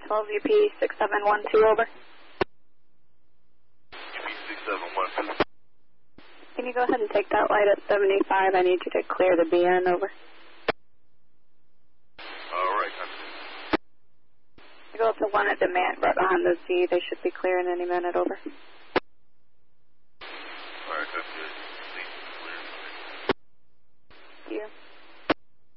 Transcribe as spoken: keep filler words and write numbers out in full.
twelve U P six seven one two, over. six seven one two. Can you go ahead and take that light at seventy-five? I need you to clear the B N, over. All right. Go up to one at demand right behind the Z. They should be clearing any minute, over.